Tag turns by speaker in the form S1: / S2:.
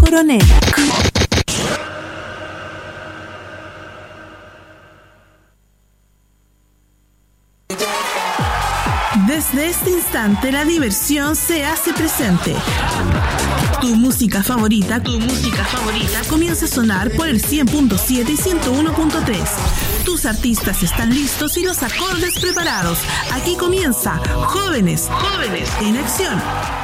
S1: Coronel. Desde este instante la diversión se hace presente. Tu música favorita comienza a sonar por el 100.7 y 101.3. Tus artistas están listos y los acordes preparados. Aquí comienza Jóvenes en Acción.